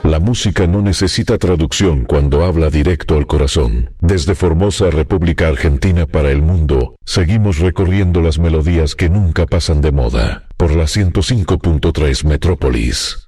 La música no necesita traducción cuando habla directo al corazón. Desde Formosa, República Argentina para el mundo, seguimos recorriendo las melodías que nunca pasan de moda, por la 105.3 Metrópolis.